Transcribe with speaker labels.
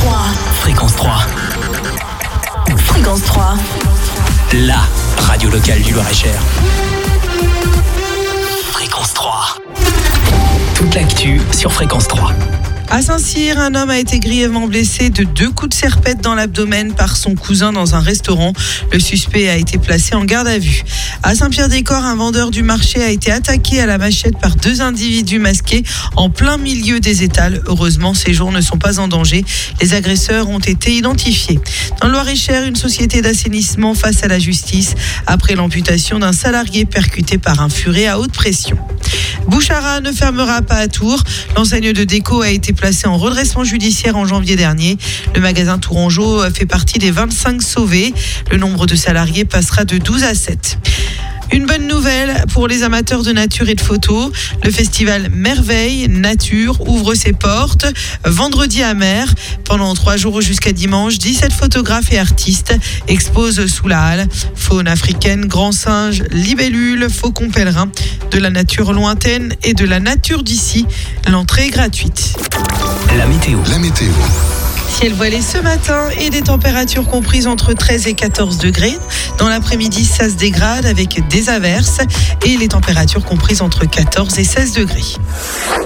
Speaker 1: 3.
Speaker 2: Fréquence 3.
Speaker 1: Fréquence 3.
Speaker 2: La radio locale du Loir-et-Cher. Fréquence 3. Toute l'actu sur Fréquence 3.
Speaker 3: À Saint-Cyr, un homme a été grièvement blessé de 2 coups de serpette dans l'abdomen par son cousin dans un restaurant. Le suspect a été placé en garde à vue. À Saint-Pierre-des-Corps, un vendeur du marché a été attaqué à la machette par 2 individus masqués en plein milieu des étals. Heureusement, ces jours ne sont pas en danger. Les agresseurs ont été identifiés. Dans le Loir-et-Cher, une société d'assainissement face à la justice après l'amputation d'un salarié percuté par un furet à haute pression. Bouchara ne fermera pas à Tours. L'enseigne de déco a été placée en redressement judiciaire en janvier dernier. Le magasin Tourangeau fait partie des 25 sauvés. Le nombre de salariés passera de 12 à 7. Une bonne nouvelle pour les amateurs de nature et de photos. Le festival Merveille Nature ouvre ses portes vendredi à Mer. Pendant 3 jours jusqu'à dimanche, 17 photographes et artistes exposent sous la halle. Faune africaine, grands singes, libellules, faucons pèlerins, de la nature lointaine et de la nature d'ici. L'entrée est gratuite.
Speaker 2: La météo.
Speaker 3: Ciel voilé ce matin et des températures comprises entre 13 et 14 degrés. Dans l'après-midi, ça se dégrade avec des averses et les températures comprises entre 14 et 16 degrés.